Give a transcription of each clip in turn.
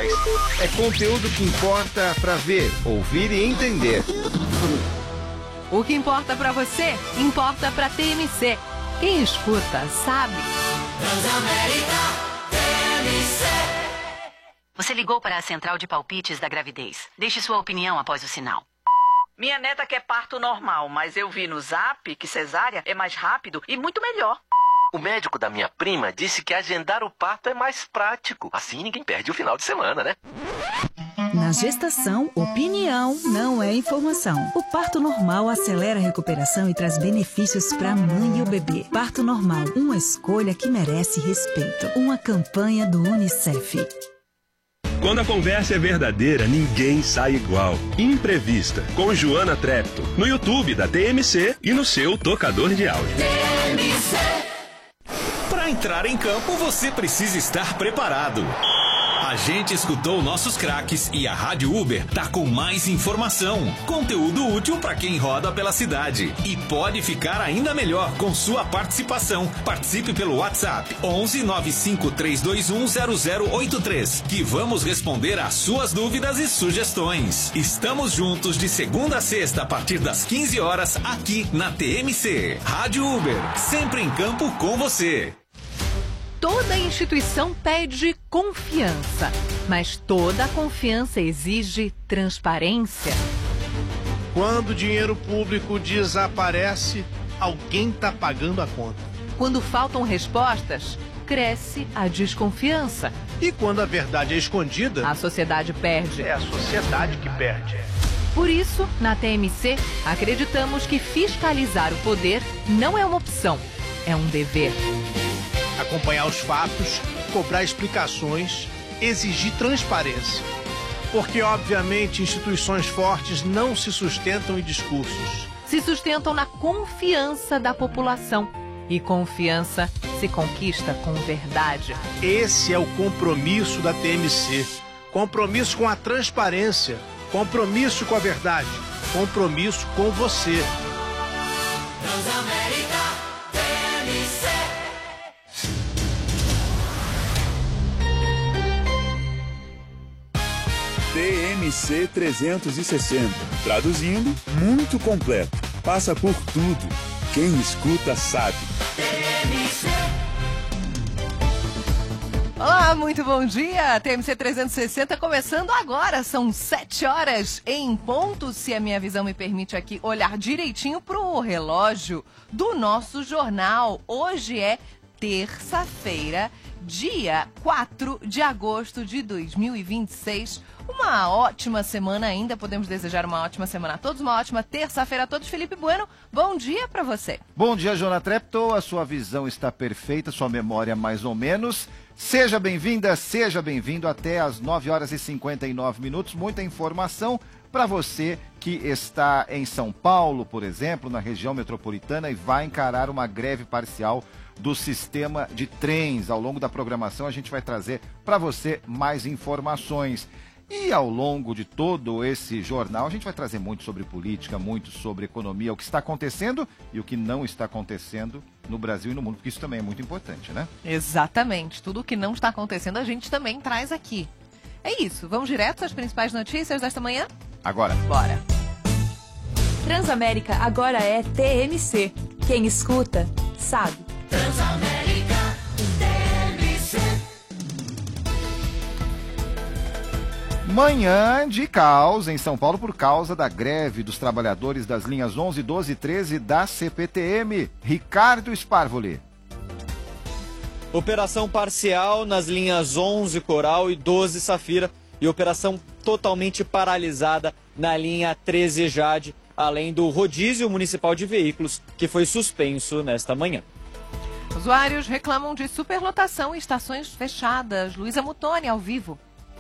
faz. É conteúdo que importa para ver, ouvir e entender. O que importa para você, importa para TMC. Quem escuta, sabe. Transamérica TMC. Você ligou para a central de palpites da gravidez. Deixe sua opinião após o sinal. Minha neta quer parto normal, mas eu vi no Zap que cesárea é mais rápido e muito melhor. O médico da minha prima disse que agendar o parto é mais prático. Assim ninguém perde o final de semana, né? Na gestação, opinião não é informação. O parto normal acelera a recuperação e traz benefícios para a mãe e o bebê. Parto normal, uma escolha que merece respeito. Uma campanha do UNICEF. Quando a conversa é verdadeira, ninguém sai igual. Imprevista, com Joana Trepto, no YouTube da TMC e no seu tocador de áudio. TMC. Para entrar em campo, você precisa estar preparado. A gente escutou nossos craques e a Rádio Uber tá com mais informação, conteúdo útil para quem roda pela cidade. E pode ficar ainda melhor com sua participação. Participe pelo WhatsApp 11 95 321 0083, que vamos responder às suas dúvidas e sugestões. Estamos juntos de segunda a sexta a partir das 15 horas aqui na TMC. Rádio Uber, sempre em campo com você. Toda instituição pede confiança, mas toda confiança exige transparência. Quando o dinheiro público desaparece, alguém está pagando a conta. Quando faltam respostas, cresce a desconfiança. E quando a verdade é escondida, a sociedade perde. É a sociedade que perde. Por isso, na TMC, acreditamos que fiscalizar o poder não é uma opção, é um dever. Acompanhar os fatos, cobrar explicações, exigir transparência. Porque, obviamente, instituições fortes não se sustentam em discursos. Se sustentam na confiança da população. E confiança se conquista com verdade. Esse é o compromisso da TMC. Compromisso com a transparência. Compromisso com a verdade. Compromisso com você. Transamérica TMC. TMC 360. Traduzindo, muito completo. Passa por tudo. Quem escuta sabe. TMC. Olá, muito bom dia. TMC 360 começando agora. São 7 horas em ponto, se a minha visão me permite aqui olhar direitinho pro relógio do nosso jornal. Hoje é terça-feira, dia 4 de agosto de 2026. Uma ótima semana ainda, podemos desejar uma ótima semana a todos, uma ótima terça-feira a todos. Felipe Bueno, bom dia para você. Bom dia, Joana Trepto, a sua visão está perfeita, sua memória mais ou menos. Seja bem-vinda, seja bem-vindo até às 9 horas e 59 minutos. Muita informação para você que está em São Paulo, por exemplo, na região metropolitana e vai encarar uma greve parcial do sistema de trens. Ao longo da programação a gente vai trazer para você mais informações. E ao longo de todo esse jornal a gente vai trazer muito sobre política, muito sobre economia, o que está acontecendo e o que não está acontecendo no Brasil e no mundo, porque isso também é muito importante, né? Exatamente, tudo o que não está acontecendo a gente também traz aqui. É isso, vamos direto às principais notícias desta manhã? Agora. Bora. Transamérica agora é TMC. Quem escuta, sabe. Transamérica TMC. Manhã de caos em São Paulo por causa da greve dos trabalhadores das linhas 11, 12 e 13 da CPTM. Ricardo Sparvoli. Operação parcial nas linhas 11 Coral e 12 Safira e operação totalmente paralisada na linha 13 Jade, além do rodízio municipal de veículos que foi suspenso nesta manhã. Usuários reclamam de superlotação em estações fechadas. Luísa Mutoni, ao vivo.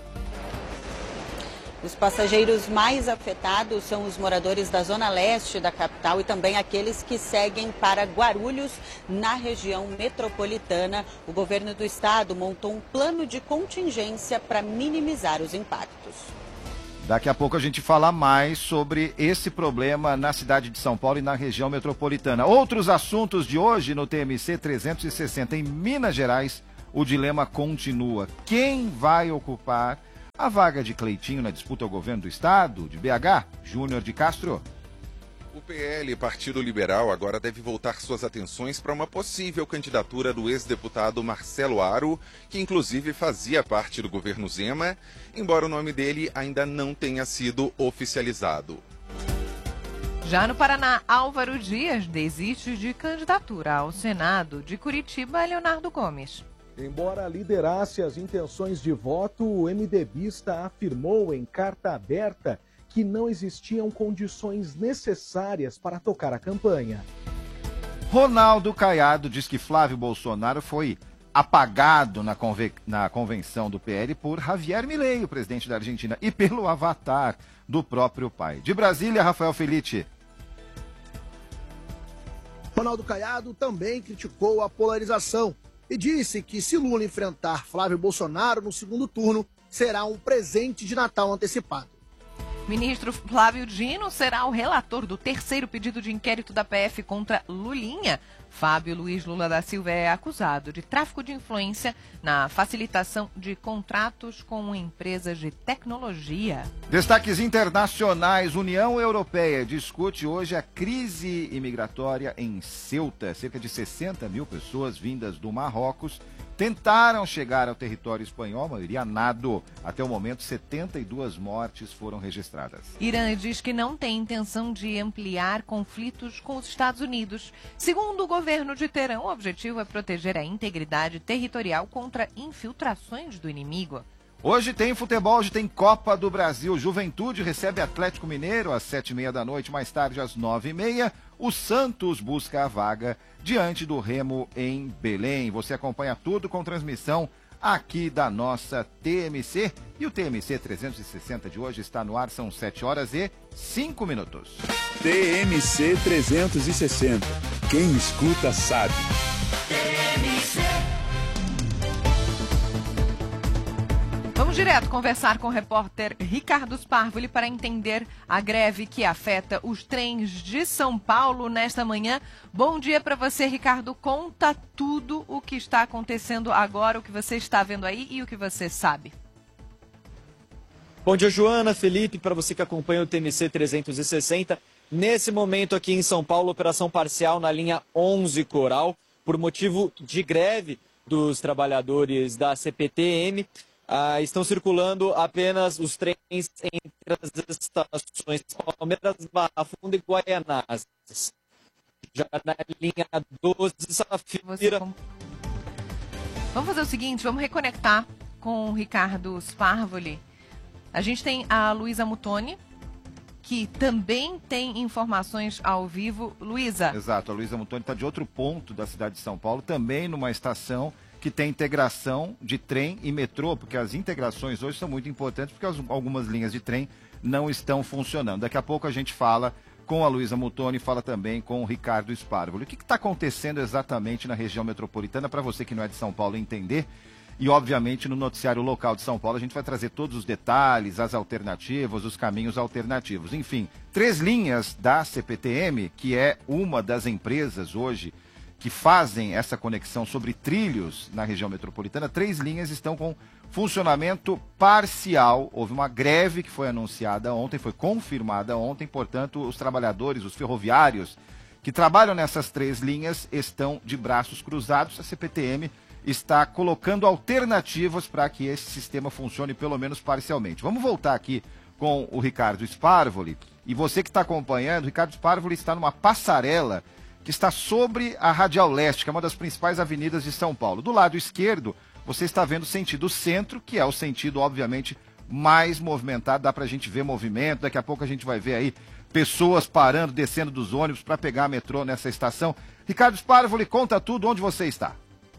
Os passageiros mais afetados são os moradores da zona leste da capital e também aqueles que seguem para Guarulhos, na região metropolitana. O governo do estado montou um plano de contingência para minimizar os impactos. Daqui a pouco a gente fala mais sobre esse problema na cidade de São Paulo e na região metropolitana. Outros assuntos de hoje no TMC 360. Em Minas Gerais, o dilema continua. Quem vai ocupar a vaga de Cleitinho na disputa ao governo do estado, de BH, Júnior de Castro. O PL, Partido Liberal, agora deve voltar suas atenções para uma possível candidatura do ex-deputado Marcelo Aro, que inclusive fazia parte do governo Zema, embora o nome dele ainda não tenha sido oficializado. Já no Paraná, Álvaro Dias desiste de candidatura ao Senado. De Curitiba, Leonardo Gomes. Embora liderasse as intenções de voto, o MDBista afirmou em carta aberta que não existiam condições necessárias para tocar a campanha. Ronaldo Caiado diz que Flávio Bolsonaro foi apagado na convenção do PL por Javier Milei, o presidente da Argentina, e pelo avatar do próprio pai. De Brasília, Rafael Felitti. Ronaldo Caiado também criticou a polarização e disse que se Lula enfrentar Flávio Bolsonaro no segundo turno, será um presente de Natal antecipado. Ministro Flávio Dino será o relator do terceiro pedido de inquérito da PF contra Lulinha. Fábio Luiz Lula da Silva é acusado de tráfico de influência na facilitação de contratos com empresas de tecnologia. Destaques internacionais. União Europeia discute hoje a crise imigratória em Ceuta. Cerca de 60 mil pessoas vindas do Marrocos tentaram chegar ao território espanhol, a maioria nado. Até o momento, 72 mortes foram registradas. Irã diz que não tem intenção de ampliar conflitos com os Estados Unidos. Segundo o governo de Teherã, o objetivo é proteger a integridade territorial contra infiltrações do inimigo. Hoje tem futebol, hoje tem Copa do Brasil. Juventude recebe Atlético Mineiro às 7h30 da noite, mais tarde às 9h30. O Santos busca a vaga diante do Remo em Belém. Você acompanha tudo com transmissão aqui da nossa TMC. E o TMC 360 de hoje está no ar, são 7h05. TMC 360. Quem escuta sabe. Vamos direto conversar com o repórter Ricardo Sparvoli para entender a greve que afeta os trens de São Paulo nesta manhã. Bom dia para você, Ricardo. Conta tudo o que está acontecendo agora, o que você está vendo aí e o que você sabe. Bom dia, Joana, Felipe, para você que acompanha o TMC 360. Nesse momento aqui em São Paulo, operação parcial na linha 11 Coral, por motivo de greve dos trabalhadores da CPTM. Estão circulando apenas os trens entre as estações Palmeiras, Barra Funda e Guaianazes. Já na linha 12, Safira. Vamos fazer o seguinte, vamos reconectar com o Ricardo Sparvoli. A gente tem a Luísa Mutoni, que também tem informações ao vivo. Luísa. Exato, a Luísa Mutoni está de outro ponto da cidade de São Paulo, também numa estação que tem integração de trem e metrô, porque as integrações hoje são muito importantes, porque algumas linhas de trem não estão funcionando. Daqui a pouco a gente fala com a Luísa Mutoni, fala também com o Ricardo Sparvoli. O que está acontecendo exatamente na região metropolitana, para você que não é de São Paulo entender? E, obviamente, no noticiário local de São Paulo, a gente vai trazer todos os detalhes, as alternativas, os caminhos alternativos. Enfim, 3 linhas da CPTM, que é uma das empresas hoje que fazem essa conexão sobre trilhos na região metropolitana, 3 linhas estão com funcionamento parcial. Houve uma greve que foi anunciada ontem, foi confirmada ontem, portanto, os trabalhadores, os ferroviários que trabalham nessas 3 linhas estão de braços cruzados. A CPTM está colocando alternativas para que esse sistema funcione pelo menos parcialmente. Vamos voltar aqui com o Ricardo Sparvoli. E você que está acompanhando, o Ricardo Sparvoli está numa passarela que está sobre a Radial Leste, que é uma das principais avenidas de São Paulo. Do lado esquerdo, você está vendo o sentido centro, que é o sentido, obviamente, mais movimentado. Dá para a gente ver movimento, daqui a pouco a gente vai ver aí pessoas parando, descendo dos ônibus para pegar metrô nessa estação. Ricardo Sparvoli, conta tudo, onde você está.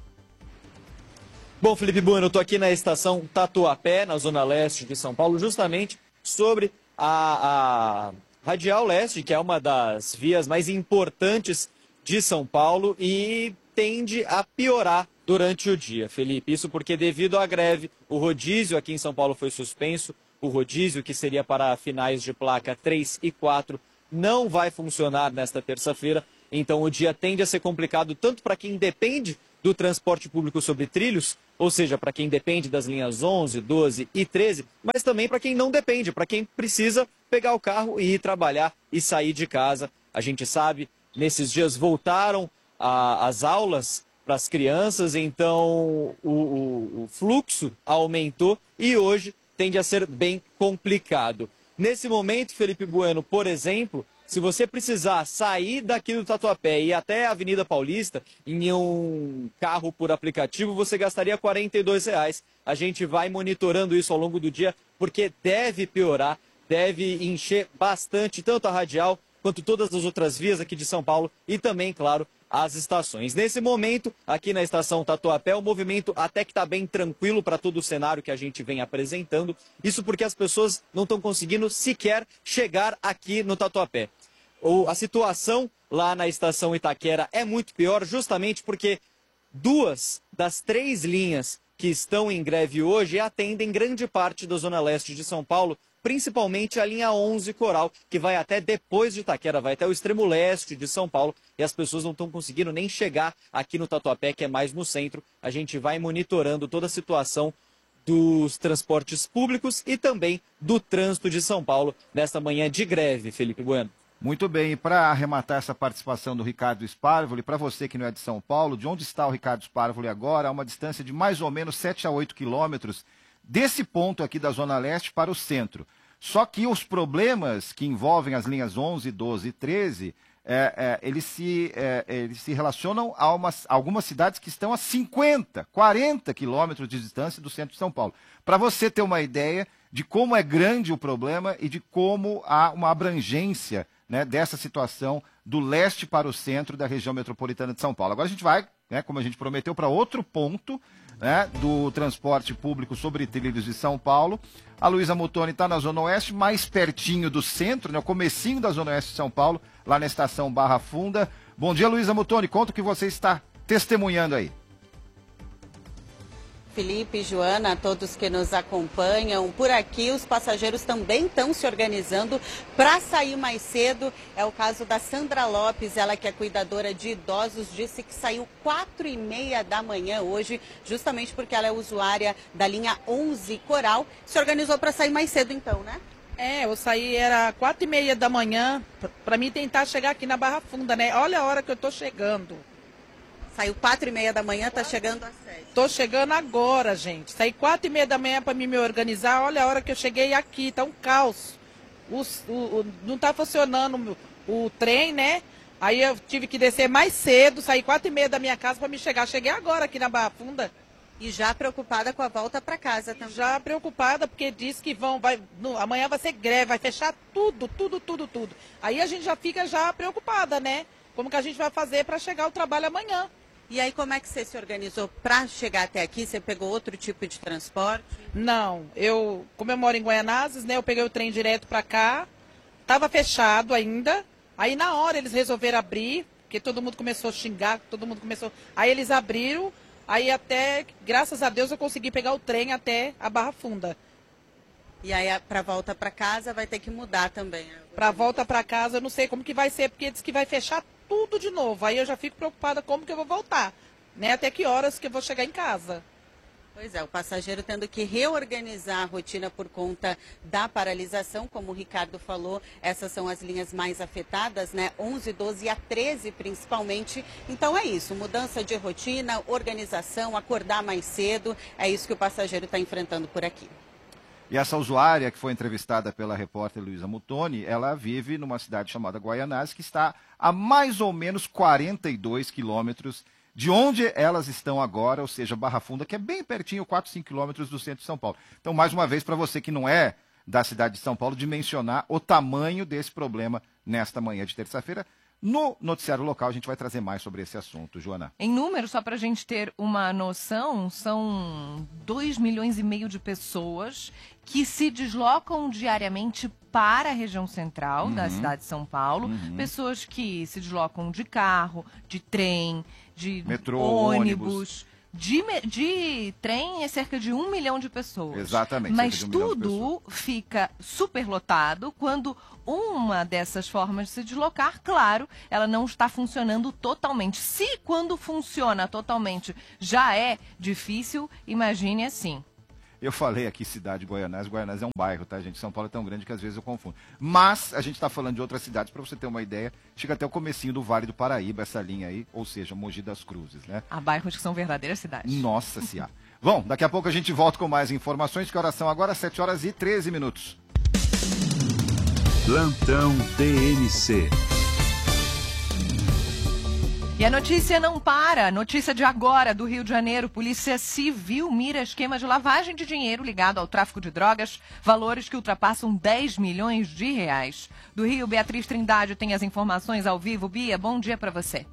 Bom, Felipe Bueno, eu estou aqui na estação Tatuapé, na zona leste de São Paulo, justamente sobre a Radial Leste, que é uma das vias mais importantes de São Paulo e tende a piorar durante o dia, Felipe. Isso porque, devido à greve, o rodízio aqui em São Paulo foi suspenso. O rodízio, que seria para finais de placa 3 e 4, não vai funcionar nesta terça-feira. Então, o dia tende a ser complicado tanto para quem depende do transporte público sobre trilhos, ou seja, para quem depende das linhas 11, 12 e 13, mas também para quem não depende, para quem precisa pegar o carro e ir trabalhar e sair de casa. A gente sabe, nesses dias voltaram as aulas para as crianças, então o fluxo aumentou e hoje tende a ser bem complicado. Nesse momento, Felipe Bueno, por exemplo, se você precisar sair daqui do Tatuapé e ir até a Avenida Paulista em um carro por aplicativo, você gastaria R$ 42. A gente vai monitorando isso ao longo do dia, porque deve piorar, deve encher bastante tanto a radial quanto todas as outras vias aqui de São Paulo e também, claro, as estações. Nesse momento, aqui na estação Tatuapé, o movimento até que está bem tranquilo para todo o cenário que a gente vem apresentando. Isso porque as pessoas não estão conseguindo sequer chegar aqui no Tatuapé. A situação lá na estação Itaquera é muito pior, justamente porque 2 das 3 linhas que estão em greve hoje atendem grande parte da zona leste de São Paulo, principalmente a linha 11 Coral, que vai até depois de Itaquera, vai até o extremo leste de São Paulo, e as pessoas não estão conseguindo nem chegar aqui no Tatuapé, que é mais no centro. A gente vai monitorando toda a situação dos transportes públicos e também do trânsito de São Paulo nesta manhã de greve, Felipe Bueno. Muito bem, e para arrematar essa participação do Ricardo Sparvoli, para você que não é de São Paulo, de onde está o Ricardo Sparvoli agora? A uma distância de mais ou menos 7 a 8 quilômetros desse ponto aqui da Zona Leste para o centro. Só que os problemas que envolvem as linhas 11, 12 e 13, eles se relacionam a algumas cidades que estão a 50, 40 quilômetros de distância do centro de São Paulo. Para você ter uma ideia de como é grande o problema e de como há uma abrangência, né, dessa situação do leste para o centro da região metropolitana de São Paulo. Agora a gente vai, né, como a gente prometeu, para outro ponto, né, do transporte público sobre trilhos de São Paulo. A Luísa Muttoni está na Zona Oeste, mais pertinho do centro, né, o comecinho da Zona Oeste de São Paulo, lá na estação Barra Funda. Bom dia, Luísa Muttoni, conta o que você está testemunhando aí. Felipe, Joana, todos que nos acompanham. Por aqui, os passageiros também estão se organizando para sair mais cedo. É o caso da Sandra Lopes, ela que é cuidadora de idosos, disse que saiu 4h30 da manhã hoje, justamente porque ela é usuária da linha 11 Coral. Se organizou para sair mais cedo então, né? Eu saí, era 4h30 da manhã, para mim tentar chegar aqui na Barra Funda, né? Olha a hora que eu tô chegando. Saiu 4h30 da manhã, tá chegando às 7. Tô chegando agora, gente. Saí 4h30 da manhã para me organizar. Olha a hora que eu cheguei aqui, tá um caos. Não tá funcionando o trem, né? Aí eu tive que descer mais cedo, saí 4h30 da minha casa para me chegar. Cheguei agora aqui na Barra Funda. E já preocupada com a volta para casa também. Já preocupada, porque diz que amanhã vai ser greve, vai fechar tudo. Aí a gente já fica preocupada, né? Como que a gente vai fazer para chegar ao trabalho amanhã? E aí, como é que você se organizou para chegar até aqui? Você pegou outro tipo de transporte? Não, como eu moro em Guaianazes, né? Eu peguei o trem direto para cá, tava fechado ainda. Aí na hora eles resolveram abrir, porque todo mundo começou a xingar, Aí eles abriram, aí até, graças a Deus, eu consegui pegar o trem até a Barra Funda. E aí, para volta para casa, vai ter que mudar também. Para volta para casa, eu não sei como que vai ser, porque diz que vai fechar tudo de novo. Aí eu já fico preocupada como que eu vou voltar, né? Até que horas que eu vou chegar em casa. Pois é, o passageiro tendo que reorganizar a rotina por conta da paralisação, como o Ricardo falou, essas são as linhas mais afetadas, né? 11, 12 e a 13 principalmente. Então é isso, mudança de rotina, organização, acordar mais cedo, é isso que o passageiro está enfrentando por aqui. E essa usuária que foi entrevistada pela repórter Luísa Muttoni, ela vive numa cidade chamada Guaianazes, que está a mais ou menos 42 quilômetros de onde elas estão agora, ou seja, Barra Funda, que é bem pertinho, 4, 5 quilômetros do centro de São Paulo. Então, mais uma vez, para você que não é da cidade de São Paulo, dimensionar o tamanho desse problema nesta manhã de terça-feira. No noticiário local, a gente vai trazer mais sobre esse assunto, Joana. Em números, só para a gente ter uma noção, são 2,5 milhões de pessoas que se deslocam diariamente para a região central da cidade de São Paulo. Pessoas que se deslocam de carro, de trem, de metrô, ônibus. De trem é cerca de 1 milhão de pessoas. Exatamente. Mas cerca de 1 milhão de pessoas. tudo fica superlotado quando uma dessas formas de se deslocar, claro, ela não está funcionando totalmente. Se quando funciona totalmente já é difícil, imagine assim. Eu falei aqui cidade Goianás é um bairro, tá, gente? São Paulo é tão grande que às vezes eu confundo. Mas a gente está falando de outras cidades, para você ter uma ideia, chega até o comecinho do Vale do Paraíba, essa linha aí, ou seja, Mogi das Cruzes, né? Há bairros que são verdadeiras cidades. Nossa Senhora. Bom, daqui a pouco a gente volta com mais informações, que horas são agora? 7 horas e 13 minutos. Plantão TMC. E a notícia não para. Notícia de agora do Rio de Janeiro. Polícia Civil mira esquema de lavagem de dinheiro ligado ao tráfico de drogas, valores que ultrapassam 10 milhões de reais. Do Rio, Beatriz Trindade tem as informações ao vivo. Bia, bom dia para você.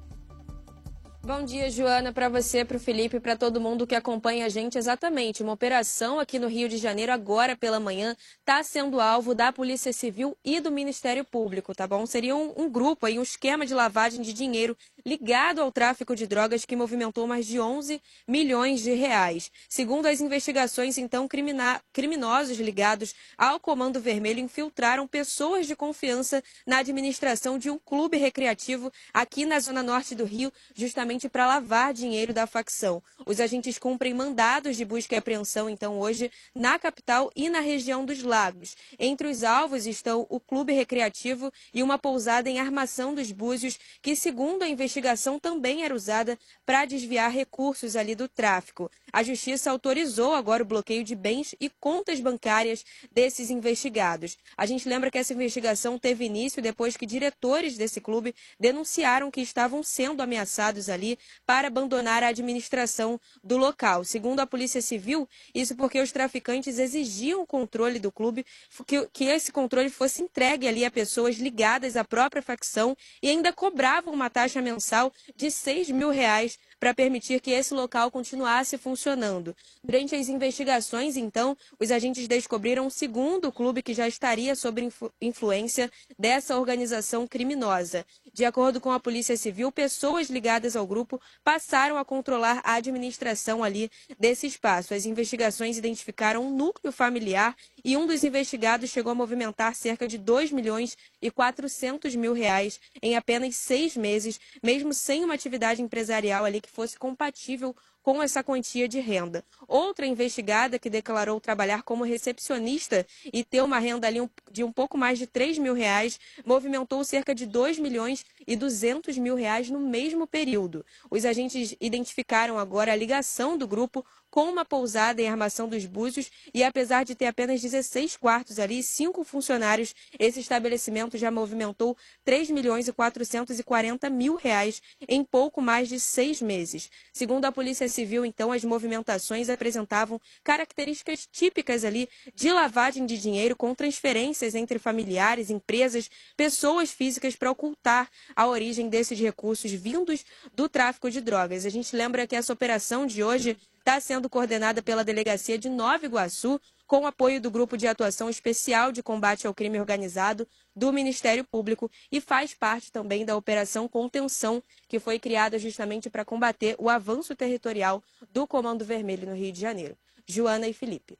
Bom dia, Joana, para você, para o Felipe e para todo mundo que acompanha a gente. Exatamente, uma operação aqui no Rio de Janeiro, agora pela manhã, está sendo alvo da Polícia Civil e do Ministério Público, tá bom? Seria um grupo aí, um esquema de lavagem de dinheiro ligado ao tráfico de drogas que movimentou mais de 11 milhões de reais. Segundo as investigações, então, criminosos ligados ao Comando Vermelho infiltraram pessoas de confiança na administração de um clube recreativo aqui na Zona Norte do Rio, justamente para lavar dinheiro da facção. Os agentes cumprem mandados de busca e apreensão, então, hoje, na capital e na região dos Lagos. Entre os alvos estão o clube recreativo e uma pousada em Armação dos Búzios, que, segundo a investigação, também era usada para desviar recursos ali do tráfico. A Justiça autorizou agora o bloqueio de bens e contas bancárias desses investigados. A gente lembra que essa investigação teve início depois que diretores desse clube denunciaram que estavam sendo ameaçados ali para abandonar a administração do local. Segundo a Polícia Civil, isso porque os traficantes exigiam o controle do clube, que esse controle fosse entregue ali a pessoas ligadas à própria facção e ainda cobravam uma taxa mensal de R$6 mil para permitir que esse local continuasse funcionando. Durante as investigações, então, os agentes descobriram um segundo clube que já estaria sob influência dessa organização criminosa. De acordo com a Polícia Civil, pessoas ligadas ao grupo passaram a controlar a administração ali desse espaço. As investigações identificaram um núcleo familiar e um dos investigados chegou a movimentar cerca de R$2 milhões e 400 mil em apenas 6 meses, mesmo sem uma atividade empresarial ali que fosse compatível com essa quantia de renda. Outra investigada que declarou trabalhar como recepcionista e ter uma renda ali de um pouco mais de R$3 mil, movimentou cerca de R$2 milhões e 200 mil no mesmo período. Os agentes identificaram agora a ligação do grupo com uma pousada em Armação dos Búzios e, apesar de ter apenas 16 quartos ali e 5 funcionários, esse estabelecimento já movimentou R$3 milhões e 440 mil em pouco mais de 6 meses. Segundo a Polícia Civil, então, as movimentações apresentavam características típicas ali de lavagem de dinheiro com transferências entre familiares, empresas, pessoas físicas para ocultar a origem desses recursos vindos do tráfico de drogas. A gente lembra que essa operação de hoje está sendo coordenada pela Delegacia de Nova Iguaçu, com o apoio do Grupo de Atuação Especial de Combate ao Crime Organizado do Ministério Público e faz parte também da Operação Contenção, que foi criada justamente para combater o avanço territorial do Comando Vermelho no Rio de Janeiro. Joana e Felipe.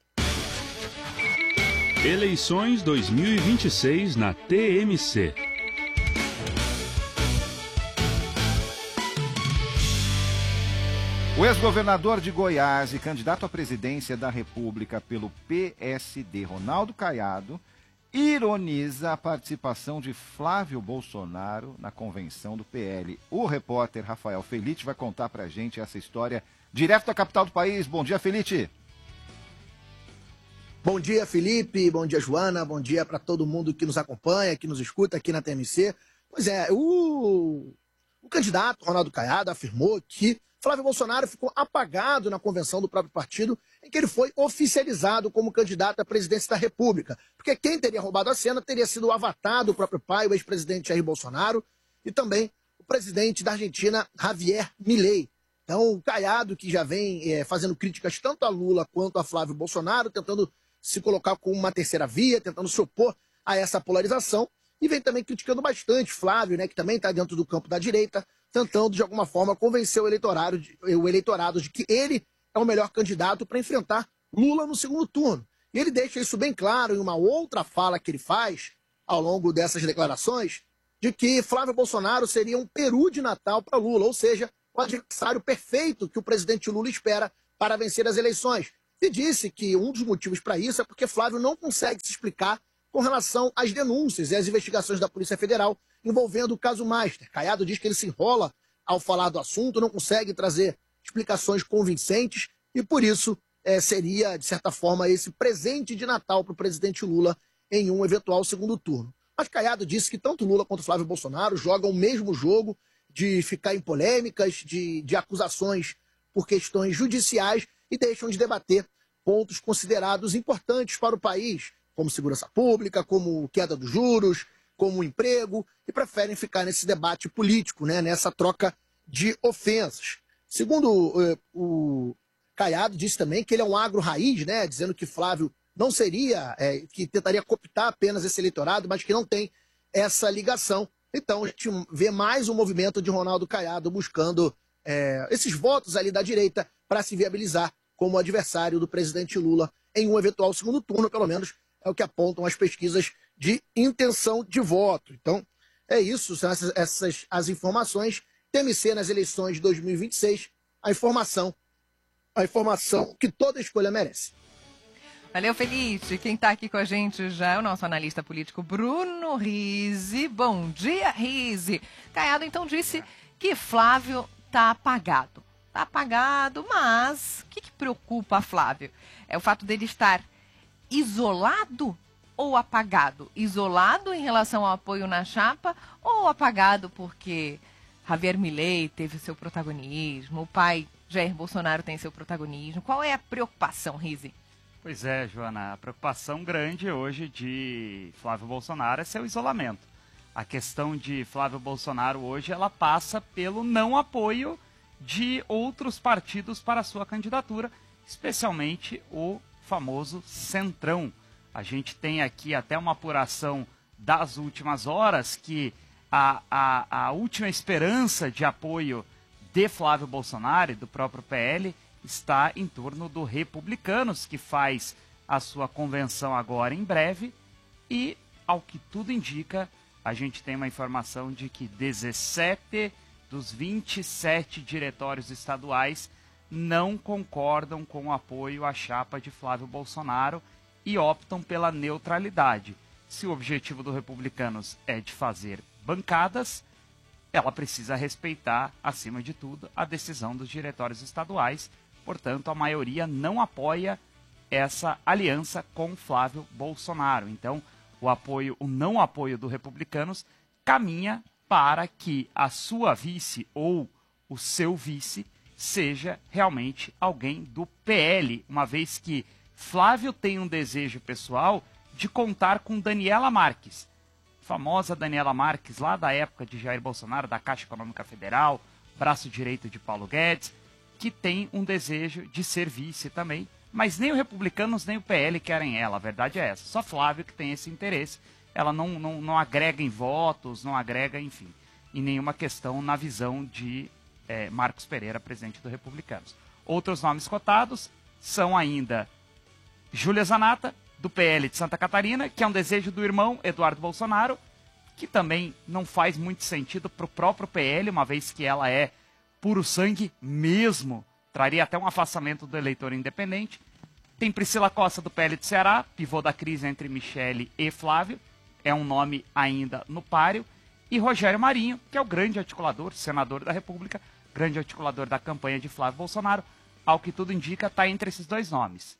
Eleições 2026 na TMC. O ex-governador de Goiás e candidato à presidência da República pelo PSD, Ronaldo Caiado, ironiza a participação de Flávio Bolsonaro na convenção do PL. O repórter Rafael Felite vai contar pra gente essa história direto da capital do país. Bom dia, Felite. Bom dia, Felipe. Bom dia, Joana. Bom dia para todo mundo que nos acompanha, que nos escuta aqui na TMC. Pois é, o candidato Ronaldo Caiado afirmou que Flávio Bolsonaro ficou apagado na convenção do próprio partido em que ele foi oficializado como candidato à presidência da República. Porque quem teria roubado a cena teria sido o avatar do próprio pai, o ex-presidente Jair Bolsonaro, e também o presidente da Argentina, Javier Milei. Então, o Caiado, que já vem fazendo críticas tanto a Lula quanto a Flávio Bolsonaro, tentando se colocar como uma terceira via, tentando se opor a essa polarização, e vem também criticando bastante Flávio, né, que também está dentro do campo da direita, tentando, de alguma forma, convencer o eleitorado de que ele é o melhor candidato para enfrentar Lula no segundo turno. E ele deixa isso bem claro em uma outra fala que ele faz, ao longo dessas declarações, de que Flávio Bolsonaro seria um peru de Natal para Lula, ou seja, o adversário perfeito que o presidente Lula espera para vencer as eleições. E disse que um dos motivos para isso é porque Flávio não consegue se explicar com relação às denúncias e às investigações da Polícia Federal envolvendo o caso Master. Caiado diz que ele se enrola ao falar do assunto, não consegue trazer explicações convincentes e, por isso, seria, de certa forma, esse presente de Natal para o presidente Lula em um eventual segundo turno. Mas Caiado disse que tanto Lula quanto Flávio Bolsonaro jogam o mesmo jogo de ficar em polêmicas, de acusações por questões judiciais e deixam de debater pontos considerados importantes para o país, como segurança pública, como queda dos juros, como emprego, e preferem ficar nesse debate político, né, nessa troca de ofensas. Segundo o Caiado, disse também que ele é um agro-raiz, né, dizendo que Flávio não seria, que tentaria cooptar apenas esse eleitorado, mas que não tem essa ligação. Então a gente vê mais um movimento de Ronaldo Caiado buscando esses votos ali da direita para se viabilizar como adversário do presidente Lula em um eventual segundo turno, pelo menos é o que apontam as pesquisas de intenção de voto. Então, é isso, são essas as informações. TMC nas eleições de 2026, a informação que toda escolha merece. Valeu, Felipe. Quem está aqui com a gente já é o nosso analista político Bruno Rizzi. Bom dia, Rizzi. Caiado, então, disse que Flávio está apagado. Está apagado, mas o que preocupa a Flávio? É o fato dele estar isolado ou apagado? Isolado em relação ao apoio na chapa ou apagado porque Javier Milei teve seu protagonismo, o pai Jair Bolsonaro tem seu protagonismo? Qual é a preocupação, Rizzi? Pois é, Joana, a preocupação grande hoje de Flávio Bolsonaro é seu isolamento. A questão de Flávio Bolsonaro hoje, ela passa pelo não apoio de outros partidos para a sua candidatura, especialmente o famoso Centrão. A gente tem aqui até uma apuração das últimas horas que a última esperança de apoio de Flávio Bolsonaro e do próprio PL está em torno do Republicanos, que faz a sua convenção agora em breve, e, ao que tudo indica, a gente tem uma informação de que 17 dos 27 diretórios estaduais não concordam com o apoio à chapa de Flávio Bolsonaro e optam pela neutralidade. Se o objetivo do Republicanos é de fazer bancadas, ela precisa respeitar, acima de tudo, a decisão dos diretórios estaduais. Portanto, a maioria não apoia essa aliança com Flávio Bolsonaro. Então, o não apoio do Republicanos caminha para que a sua vice ou o seu vice seja realmente alguém do PL, uma vez que Flávio tem um desejo pessoal de contar com Daniela Marques, famosa Daniela Marques, lá da época de Jair Bolsonaro, da Caixa Econômica Federal, braço direito de Paulo Guedes, que tem um desejo de ser vice também, mas nem o Republicanos nem o PL querem ela, a verdade é essa. Só Flávio que tem esse interesse, ela não agrega em votos, não agrega, enfim, em nenhuma questão na visão de Marcos Pereira, presidente do Republicanos. Outros nomes cotados são ainda Júlia Zanata, do PL de Santa Catarina, que é um desejo do irmão Eduardo Bolsonaro, que também não faz muito sentido para o próprio PL, uma vez que ela é puro sangue mesmo, traria até um afastamento do eleitor independente. Tem Priscila Costa, do PL de Ceará, pivô da crise entre Michele e Flávio, é um nome ainda no páreo. E Rogério Marinho, que é o grande articulador, senador da República, grande articulador da campanha de Flávio Bolsonaro, ao que tudo indica, está entre esses dois nomes.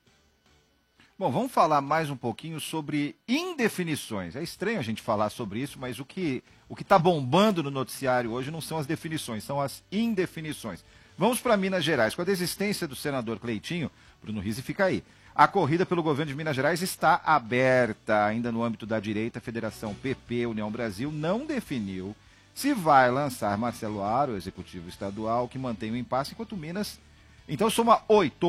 Bom, vamos falar mais um pouquinho sobre indefinições. É estranho a gente falar sobre isso, mas o que está bombando no noticiário hoje não são as definições, são as indefinições. Vamos para Minas Gerais. Com a desistência do senador Cleitinho, Bruno Rizzi fica aí. A corrida pelo governo de Minas Gerais está aberta. Ainda no âmbito da direita, a Federação PP, União Brasil, não definiu se vai lançar Marcelo Aro, executivo estadual, que mantém o impasse, enquanto Minas... Então soma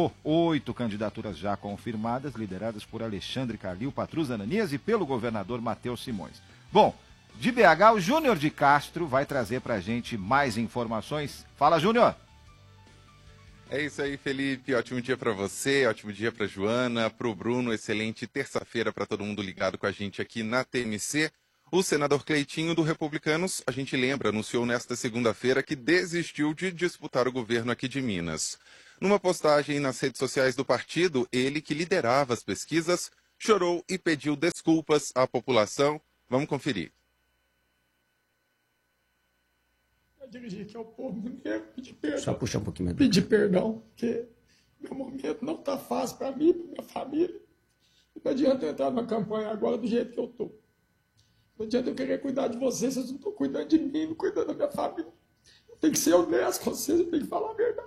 8 candidaturas já confirmadas, lideradas por Alexandre Calil, Patrus Ananias e pelo governador Matheus Simões. Bom, de BH, o Júnior de Castro vai trazer pra gente mais informações. Fala, Júnior! É isso aí, Felipe. Ótimo dia para você, ótimo dia para Joana, para o Bruno. Excelente terça-feira para todo mundo ligado com a gente aqui na TMC. O senador Cleitinho do Republicanos, a gente lembra, anunciou nesta segunda-feira que desistiu de disputar o governo aqui de Minas. Numa postagem nas redes sociais do partido, ele, que liderava as pesquisas, chorou e pediu desculpas à população. Vamos conferir. Dirigir aqui ao povo mineiro, pedir perdão. Só puxar um pouquinho mais. Pedir perdão, porque meu momento não está fácil para mim, para minha família. Não adianta eu entrar na campanha agora do jeito que eu estou. Não adianta eu querer cuidar de vocês não estão cuidando de mim, não cuidando da minha família. Eu tenho que ser honesto com vocês, eu tenho que falar a verdade.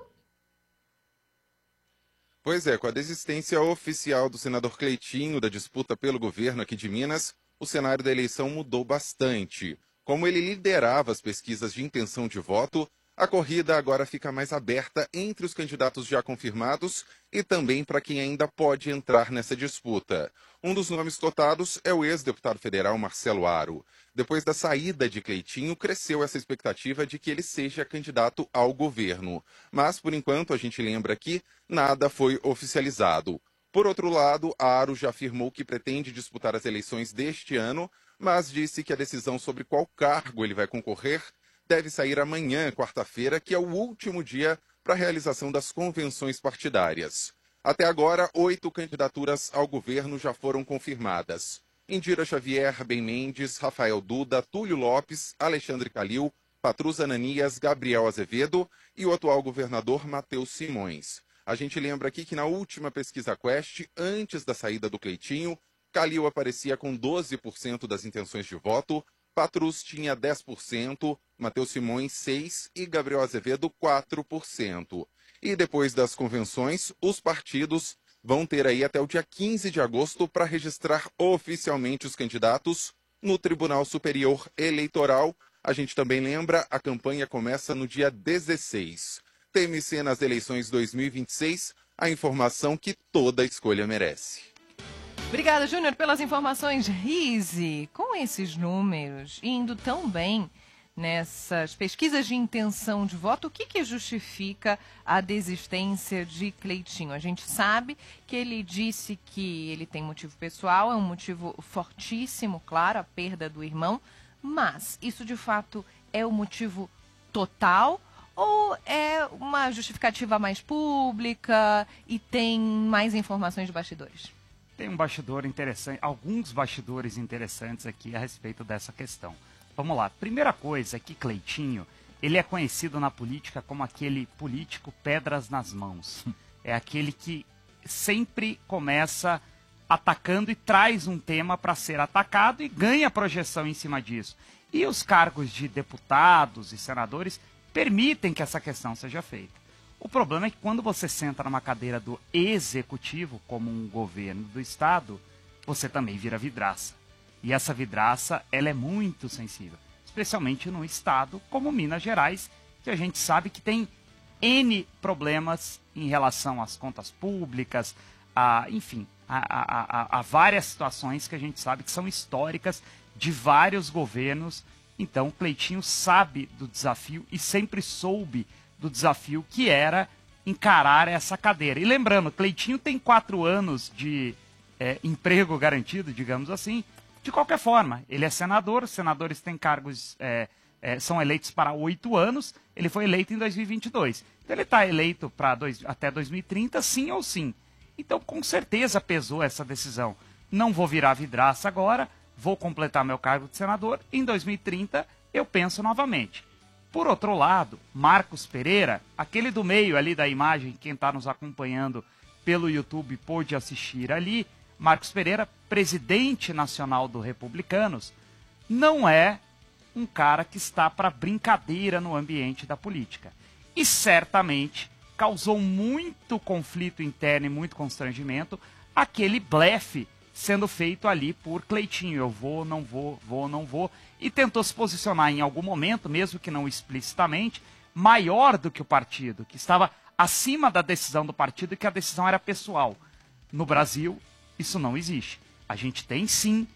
Pois é, com a desistência oficial do senador Cleitinho da disputa pelo governo aqui de Minas, o cenário da eleição mudou bastante. Como ele liderava as pesquisas de intenção de voto, a corrida agora fica mais aberta entre os candidatos já confirmados e também para quem ainda pode entrar nessa disputa. Um dos nomes cotados é o ex-deputado federal Marcelo Aro. Depois da saída de Cleitinho, cresceu essa expectativa de que ele seja candidato ao governo. Mas, por enquanto, a gente lembra que nada foi oficializado. Por outro lado, Aro já afirmou que pretende disputar as eleições deste ano, mas disse que a decisão sobre qual cargo ele vai concorrer deve sair amanhã, quarta-feira, que é o último dia para a realização das convenções partidárias. Até agora, 8 candidaturas ao governo já foram confirmadas. Indira Xavier, Ben Mendes, Rafael Duda, Túlio Lopes, Alexandre Calil, Patrus Ananias, Gabriel Azevedo e o atual governador Matheus Simões. A gente lembra aqui que na última pesquisa Quest, antes da saída do Cleitinho, Calil aparecia com 12% das intenções de voto, Patrus tinha 10%, Matheus Simões 6% e Gabriel Azevedo 4%. E depois das convenções, os partidos vão ter aí até o dia 15 de agosto para registrar oficialmente os candidatos no Tribunal Superior Eleitoral. A gente também lembra, a campanha começa no dia 16. TMC nas eleições 2026, a informação que toda escolha merece. Obrigada, Júnior, pelas informações. Rise, com esses números indo tão bem nessas pesquisas de intenção de voto, o que justifica a desistência de Cleitinho? A gente sabe que ele disse que ele tem motivo pessoal, é um motivo fortíssimo, claro, a perda do irmão, mas isso de fato é o motivo total ou é uma justificativa mais pública e tem mais informações de bastidores? Tem um bastidor interessante, alguns bastidores interessantes aqui a respeito dessa questão. Vamos lá. Primeira coisa é que Cleitinho, ele é conhecido na política como aquele político pedras nas mãos. É aquele que sempre começa atacando e traz um tema para ser atacado e ganha projeção em cima disso. E os cargos de deputados e senadores permitem que essa questão seja feita. O problema é que quando você senta numa cadeira do executivo, como um governo do Estado, você também vira vidraça. E essa vidraça, ela é muito sensível, especialmente num Estado como Minas Gerais, que a gente sabe que tem N problemas em relação às contas públicas, enfim, a várias situações que a gente sabe que são históricas de vários governos. Então, Cleitinho sabe do desafio e sempre soube do desafio que era encarar essa cadeira. E lembrando, Cleitinho tem 4 anos de emprego garantido, digamos assim. De qualquer forma, ele é senador, os senadores têm cargos, são eleitos para 8 anos, ele foi eleito em 2022. Então ele está eleito até 2030, sim ou sim. Então, com certeza pesou essa decisão. Não vou virar vidraça agora, vou completar meu cargo de senador, em 2030 eu penso novamente. Por outro lado, Marcos Pereira, aquele do meio ali da imagem, quem está nos acompanhando pelo YouTube pôde assistir ali, Marcos Pereira, presidente nacional do Republicanos, não é um cara que está para brincadeira no ambiente da política. E certamente causou muito conflito interno e muito constrangimento aquele blefe sendo feito ali por Cleitinho. Eu vou, não vou, vou, não vou. E tentou se posicionar em algum momento, mesmo que não explicitamente, maior do que o partido, que estava acima da decisão do partido e que a decisão era pessoal. No Brasil, isso não existe. A gente tem, sim,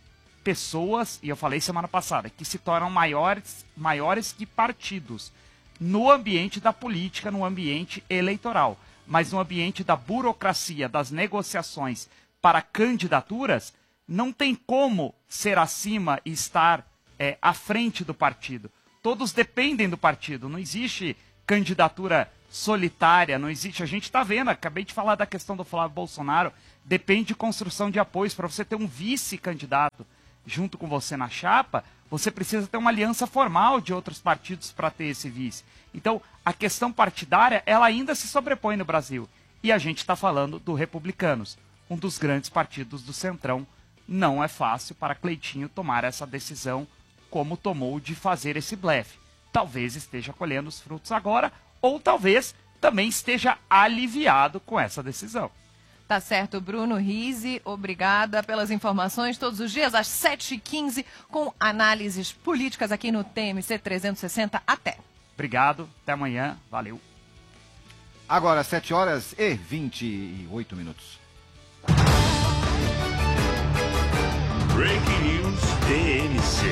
pessoas, e eu falei semana passada, que se tornam maiores que partidos no ambiente da política, no ambiente eleitoral. Mas no ambiente da burocracia, das negociações para candidaturas, não tem como ser acima e estar à frente do partido. Todos dependem do partido, não existe candidatura solitária, não existe. A gente está vendo, acabei de falar da questão do Flávio Bolsonaro, depende de construção de apoios. Para você ter um vice-candidato junto com você na chapa, você precisa ter uma aliança formal de outros partidos para ter esse vice. Então, a questão partidária, ela ainda se sobrepõe no Brasil. E a gente está falando do Republicanos, um dos grandes partidos do Centrão. Não é fácil para Cleitinho tomar essa decisão como tomou de fazer esse blefe. Talvez esteja colhendo os frutos agora, ou talvez também esteja aliviado com essa decisão. Tá certo, Bruno Rizzi, obrigada pelas informações todos os dias, às 7h15, com análises políticas aqui no TMC 360. Até. Obrigado, até amanhã, valeu. Agora, 7h28. Breaking News TMC.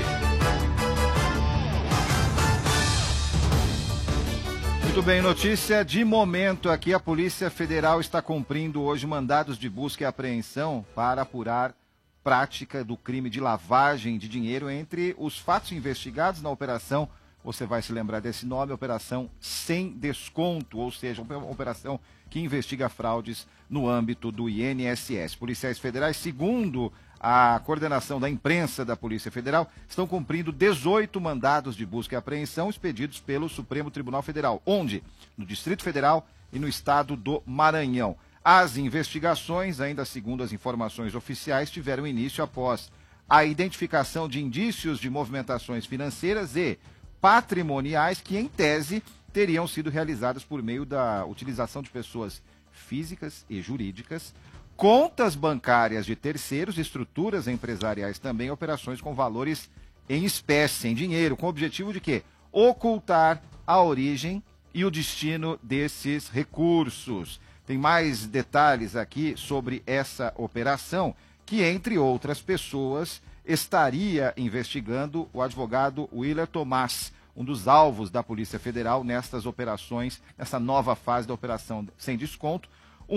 Muito bem, notícia de momento aqui. A Polícia Federal está cumprindo hoje mandados de busca e apreensão para apurar prática do crime de lavagem de dinheiro. Entre os fatos investigados na operação, você vai se lembrar desse nome, Operação Sem Desconto, ou seja, uma operação que investiga fraudes no âmbito do INSS. Policiais federais, segundo a coordenação da imprensa da Polícia Federal, estão cumprindo 18 mandados de busca e apreensão expedidos pelo Supremo Tribunal Federal, onde? No Distrito Federal e no estado do Maranhão. As investigações, ainda segundo as informações oficiais, tiveram início após a identificação de indícios de movimentações financeiras e patrimoniais que, em tese, teriam sido realizadas por meio da utilização de pessoas físicas e jurídicas, contas bancárias de terceiros, estruturas empresariais também, operações com valores em espécie, em dinheiro, com o objetivo de quê? Ocultar a origem e o destino desses recursos. Tem mais detalhes aqui sobre essa operação, que, entre outras pessoas, estaria investigando o advogado Willer Tomás, um dos alvos da Polícia Federal nestas operações, nessa nova fase da Operação Sem Desconto,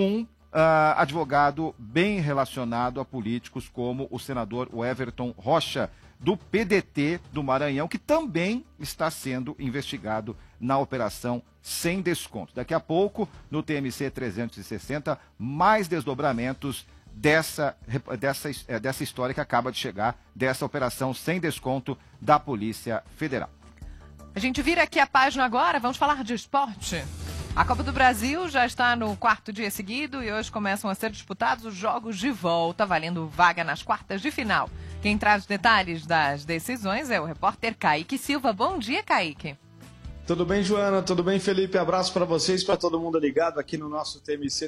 advogado bem relacionado a políticos como o senador Everton Rocha, do PDT do Maranhão, que também está sendo investigado na Operação Sem Desconto. Daqui a pouco, no TMC 360, mais desdobramentos dessa história que acaba de chegar, dessa Operação Sem Desconto da Polícia Federal. A gente vira aqui a página agora, vamos falar de esporte. A Copa do Brasil já está no 4º dia seguido e hoje começam a ser disputados os jogos de volta, valendo vaga nas quartas de final. Quem traz os detalhes das decisões é o repórter Kaique Silva. Bom dia, Kaique. Tudo bem, Joana? Tudo bem, Felipe? Abraço para vocês, para todo mundo ligado aqui no nosso TMC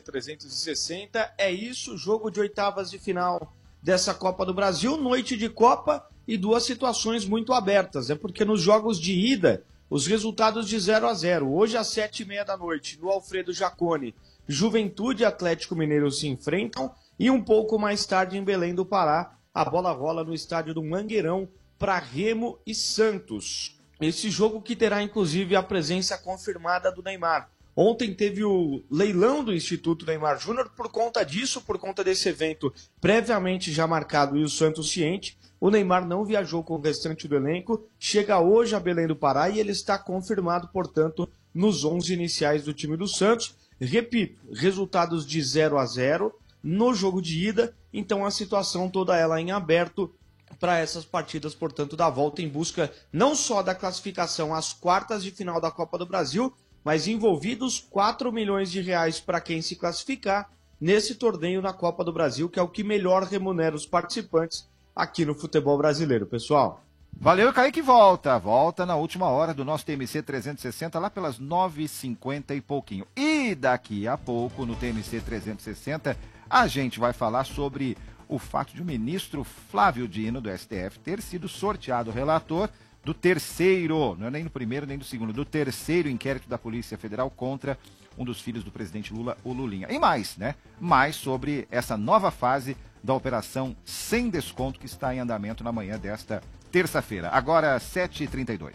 360. É isso, jogo de oitavas de final dessa Copa do Brasil, noite de Copa e duas situações muito abertas. É porque nos jogos de ida, os resultados de 0-0. Hoje às 7h30 da noite, no Alfredo Jaconi, Juventude e Atlético Mineiro se enfrentam. E um pouco mais tarde, em Belém do Pará, a bola rola no estádio do Mangueirão para Remo e Santos. Esse jogo que terá, inclusive, a presença confirmada do Neymar. Ontem teve o leilão do Instituto Neymar Júnior. Por conta disso, por conta desse evento previamente já marcado e o Santos ciente, o Neymar não viajou com o restante do elenco, chega hoje a Belém do Pará e ele está confirmado, portanto, nos 11 iniciais do time do Santos. Repito, resultados de 0-0 no jogo de ida, então a situação toda ela em aberto para essas partidas, portanto, da volta em busca não só da classificação às quartas de final da Copa do Brasil, mas envolvidos 4 milhões de reais para quem se classificar nesse torneio na Copa do Brasil, que é o que melhor remunera os participantes aqui no futebol brasileiro, pessoal. Valeu, Kaique, volta na última hora do nosso TMC 360, lá pelas 9h50 e pouquinho. E daqui a pouco, no TMC 360, a gente vai falar sobre o fato de o ministro Flávio Dino, do STF, ter sido sorteado relator do terceiro, não é nem do primeiro nem do segundo, do terceiro inquérito da Polícia Federal contra um dos filhos do presidente Lula, o Lulinha. E mais, né? Mais sobre essa nova fase da operação sem desconto que está em andamento na manhã desta terça-feira. Agora, 7h32.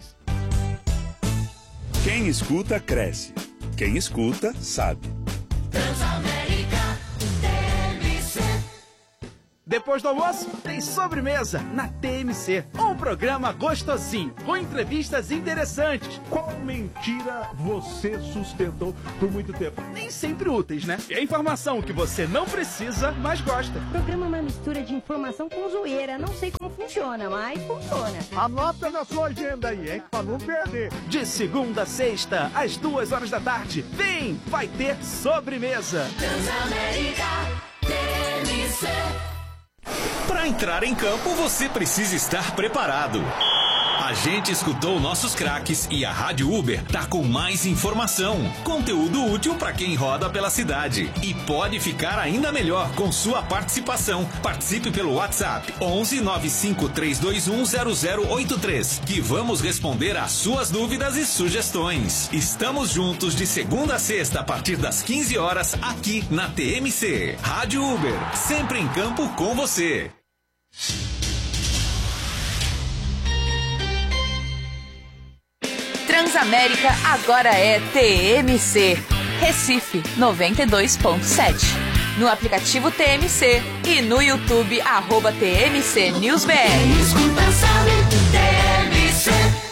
Quem escuta, cresce. Quem escuta, sabe. Transamérica TMC. Depois do almoço, tem sobremesa na TMC. Um programa gostosinho, com entrevistas interessantes. Qual mentira você sustentou por muito tempo? Nem sempre úteis, né? E a informação que você não precisa, mas gosta. O programa é uma mistura de informação com zoeira. Não sei como funciona, mas funciona. Anota na sua agenda aí, hein? Pra não perder. De segunda a sexta, às 2h da tarde. Vem, vai ter sobremesa. Transamérica TMC. Para entrar em campo, você precisa estar preparado. A gente escutou nossos craques e a Rádio Uber tá com mais informação, conteúdo útil para quem roda pela cidade. E pode ficar ainda melhor com sua participação. Participe pelo WhatsApp 11 95 321 0083, que vamos responder às suas dúvidas e sugestões. Estamos juntos de segunda a sexta a partir das 15 horas aqui na TMC. Rádio Uber, sempre em campo com você. Transamérica agora é TMC. Recife 92.7. No aplicativo TMC e no YouTube @TMC NewsBR. Escuta, sabe, TMC.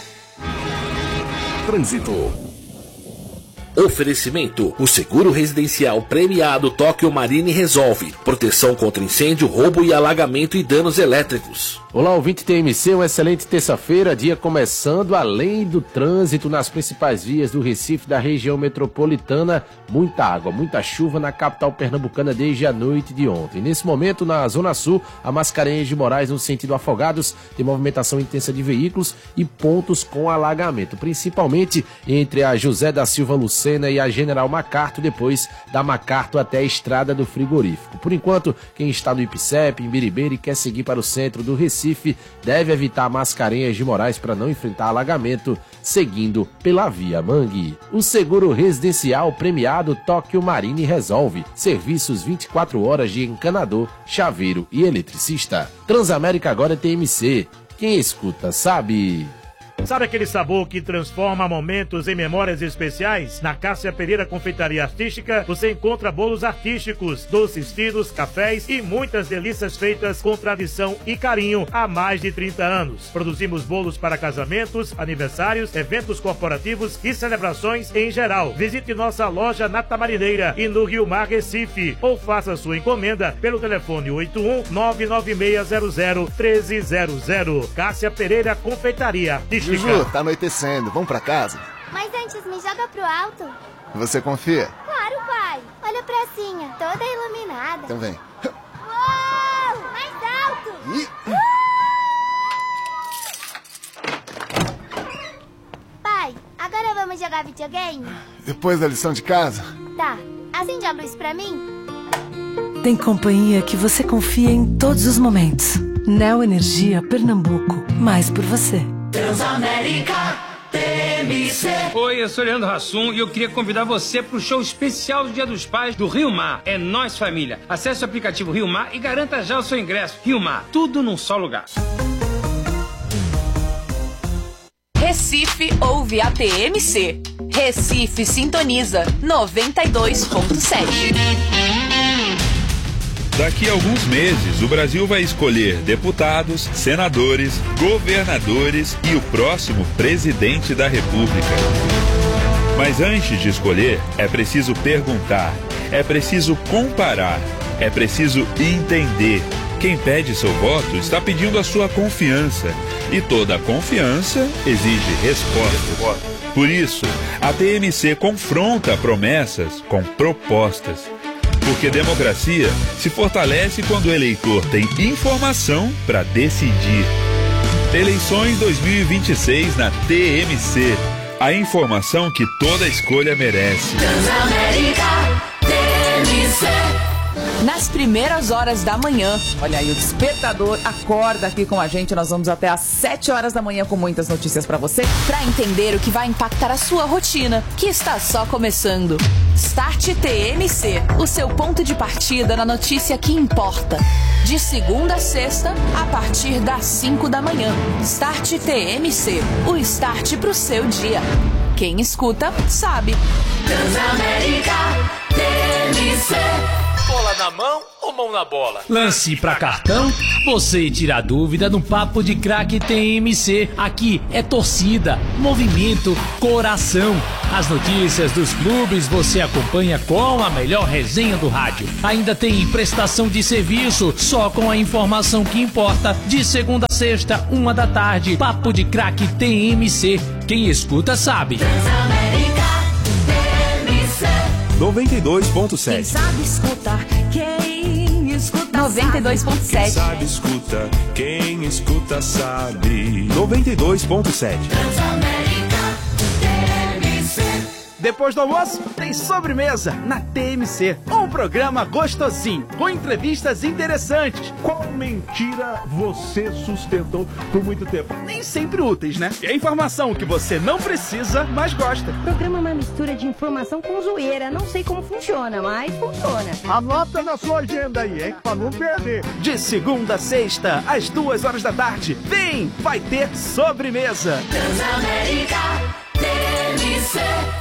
Trânsito. Oferecimento: o seguro residencial premiado Tóquio Marine resolve. Proteção contra incêndio, roubo e alagamento e danos elétricos. Olá, ouvinte TMC, uma excelente terça-feira, dia começando além do trânsito nas principais vias do Recife, da região metropolitana. Muita água, muita chuva na capital pernambucana desde a noite de ontem. Nesse momento, na Zona Sul, a Mascarenhas de Moraes, no sentido Afogados, tem movimentação intensa de veículos e pontos com alagamento, principalmente entre a José da Silva Lucena e a General MacArthur, depois da MacArthur até a Estrada do Frigorífico. Por enquanto, quem está no Ipicep, em Biribeira e quer seguir para o centro do Recife, deve evitar Mascarenhas de Moraes para não enfrentar alagamento, seguindo pela Via Mangue. O seguro residencial premiado Tóquio Marine resolve. Serviços 24 horas de encanador, chaveiro e eletricista. Transamérica agora é TMC. Quem escuta sabe. Sabe aquele sabor que transforma momentos em memórias especiais? Na Cássia Pereira Confeitaria Artística, você encontra bolos artísticos, doces finos, cafés e muitas delícias feitas com tradição e carinho há mais de 30 anos. Produzimos bolos para casamentos, aniversários, eventos corporativos e celebrações em geral. Visite nossa loja na Tamarineira e no Rio Mar, Recife, ou faça sua encomenda pelo telefone 81-99600-1300. Cássia Pereira Confeitaria Artística. Juju, tá anoitecendo. Vamos pra casa? Mas antes, me joga pro alto. Você confia? Claro, pai. Olha a pracinha, toda iluminada. Então vem. Uou! Mais alto! Pai, agora vamos jogar videogame? Depois da lição de casa? Tá. Acende a luz pra mim. Tem companhia que você confia em todos os momentos. Neo Energia Pernambuco. Mais por você. Transamérica TMC. Oi, eu sou o Leandro Hassum e eu queria convidar você para o show especial do Dia dos Pais do Rio Mar. É Nós Família. Acesse o aplicativo Rio Mar e garanta já o seu ingresso. Rio Mar, tudo num só lugar. Recife ouve a TMC. Recife sintoniza 92.7. Daqui a alguns meses, o Brasil vai escolher deputados, senadores, governadores e o próximo presidente da República. Mas antes de escolher, é preciso perguntar, é preciso comparar, é preciso entender. Quem pede seu voto está pedindo a sua confiança. E toda confiança exige resposta. Por isso, a TMC confronta promessas com propostas. Porque democracia se fortalece quando o eleitor tem informação para decidir. Eleições 2026 na TMC. A informação que toda escolha merece. Transamérica TMC. nas primeiras horas da manhã. Olha aí, o despertador acorda aqui com a gente. Nós vamos até às 7 horas da manhã com muitas notícias pra você, pra entender o que vai impactar a sua rotina, que está só começando. Start TMC, o seu ponto de partida na notícia que importa. De segunda a sexta, a partir das 5 da manhã. Start TMC, o start pro seu dia. Quem escuta, sabe. Transamérica TMC. Bola na mão ou mão na bola? Lance pra cartão, você tira a dúvida no Papo de Craque TMC. Aqui é torcida, movimento, coração. As notícias dos clubes você acompanha com a melhor resenha do rádio. Ainda tem prestação de serviço, só com a informação que importa. De segunda a sexta, 1 da tarde, Papo de Craque TMC. Quem escuta sabe. 92.7. Quem sabe escutar, quem escuta 92.7. Quem sabe escuta, quem escuta sabe. 92.7. Depois do almoço, tem sobremesa na TMC. Um programa gostosinho, com entrevistas interessantes. Qual mentira você sustentou por muito tempo? Nem sempre úteis, né? E a informação que você não precisa, mas gosta. O programa é uma mistura de informação com zoeira. Não sei como funciona, mas funciona. Anota na sua agenda aí, hein? Pra não perder. De segunda a sexta, às 2 horas da tarde. Vem, vai ter sobremesa. Transamérica TMC.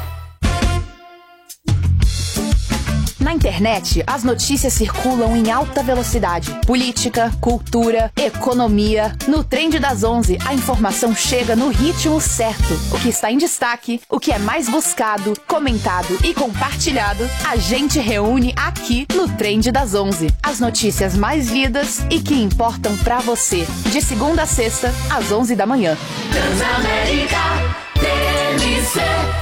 Na internet, as notícias circulam em alta velocidade. Política, cultura, economia. No Trend das 11, a informação chega no ritmo certo. O que está em destaque, o que é mais buscado, comentado e compartilhado, a gente reúne aqui no Trend das 11. As notícias mais lidas e que importam pra você. De segunda a sexta, às 11 da manhã. Transamérica TMC.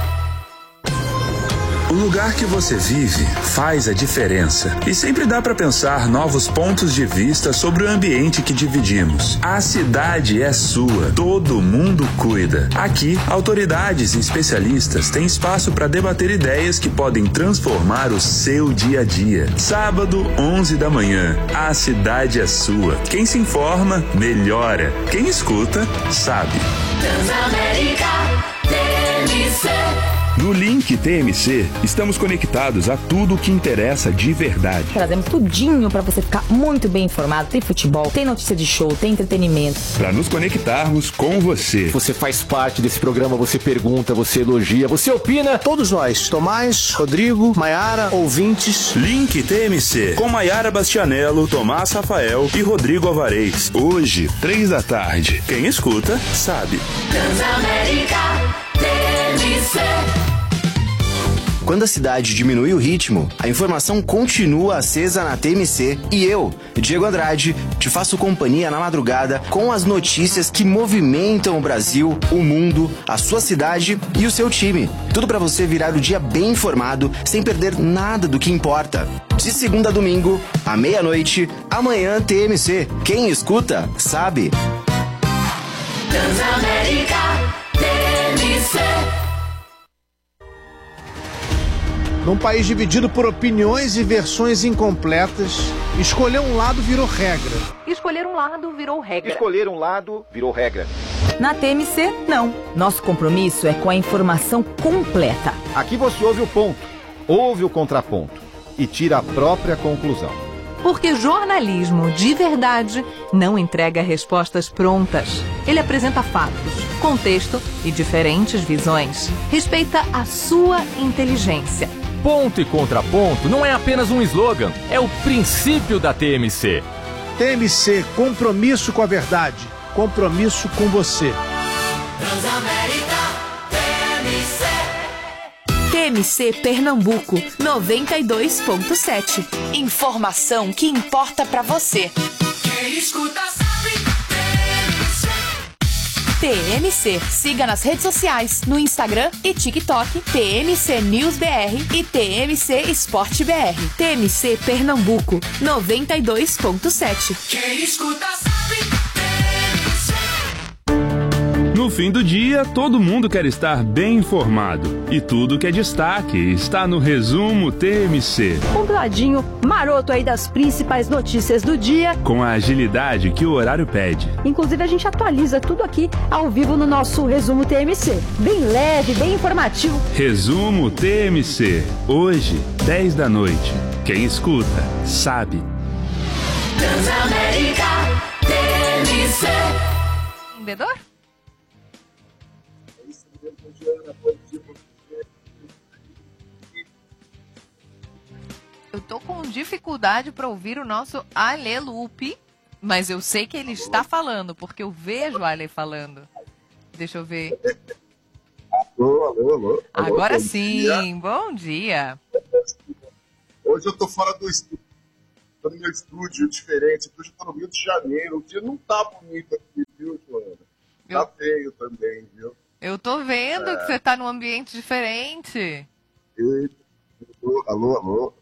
O lugar que você vive faz a diferença e sempre dá para pensar novos pontos de vista sobre o ambiente que dividimos. A cidade é sua, todo mundo cuida. Aqui, autoridades e especialistas têm espaço para debater ideias que podem transformar o seu dia a dia. Sábado, 11 da manhã, a cidade é sua. Quem se informa, melhora. Quem escuta, sabe. Transamérica TMC. No Link TMC, estamos conectados a tudo o que interessa de verdade. Trazemos tudinho pra você ficar muito bem informado. Tem futebol, tem notícia de show, tem entretenimento. Para nos conectarmos com você. Você faz parte desse programa, você pergunta, você elogia, você opina. Todos nós, Tomás, Rodrigo, Maiara, ouvintes. Link TMC, com Maiara Bastianello, Tomás Rafael e Rodrigo Alvarez. Hoje, 3 da tarde. Quem escuta, sabe. Transamérica TMC. Quando a cidade diminui o ritmo, a informação continua acesa na TMC e eu, Diego Andrade, te faço companhia na madrugada com as notícias que movimentam o Brasil, o mundo, a sua cidade e o seu time. Tudo para você virar o dia bem informado, sem perder nada do que importa. De segunda a domingo, à meia-noite, amanhã TMC. Quem escuta, sabe. Transamérica TMC. Num país dividido por opiniões e versões incompletas, escolher um lado virou regra. Escolher um lado virou regra. Escolher um lado virou regra. Na TMC, não. Nosso compromisso é com a informação completa. Aqui você ouve o ponto, ouve o contraponto e tira a própria conclusão. Porque jornalismo de verdade não entrega respostas prontas. Ele apresenta fatos, contexto e diferentes visões. Respeita a sua inteligência. Ponto e contraponto não é apenas um slogan, é o princípio da TMC. TMC, compromisso com a verdade, compromisso com você. Transamérica TMC. TMC Pernambuco 92.7. Informação que importa pra você. Quem escuta sabe. TMC. Siga nas redes sociais, no Instagram e TikTok, TMC News BR e TMC Esporte BR. TMC Pernambuco 92.7. Quem escuta sabe. No No fim do dia, todo mundo quer estar bem informado. E tudo que é destaque está no Resumo TMC. Compladinho, maroto aí das principais notícias do dia. Com a agilidade que o horário pede. Inclusive, a gente atualiza tudo aqui ao vivo no nosso Resumo TMC. Bem leve, bem informativo. Resumo TMC. Hoje, 10 da noite. Quem escuta, sabe. Transamérica TMC. Vendedor? Eu tô com dificuldade para ouvir o nosso Ale Lupe, mas eu sei que ele está falando, porque eu vejo o Ale falando. Deixa eu ver. Alô. Agora sim, bom dia. Hoje eu tô fora do estúdio. Tô no meu estúdio diferente. Hoje eu tô no Rio de Janeiro. O dia não tá bonito aqui, viu, Joana? Tá feio também, viu? Eu tô vendo que você tá num ambiente diferente. Alô?